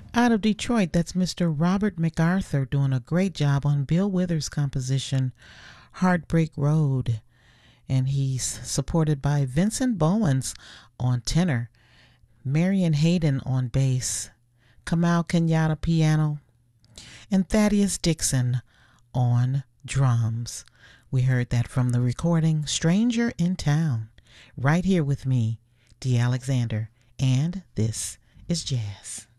Out of Detroit, that's Mr. Robert MacArthur doing a great job on Bill Withers' composition, Heartbreak Road. And he's supported by Vincent Bowens on tenor, Marion Hayden on bass, Kamal Kenyatta piano, and Thaddeus Dixon on drums. We heard that from the recording Stranger in Town, right here with me, Dee Alexander, and this is Jazz.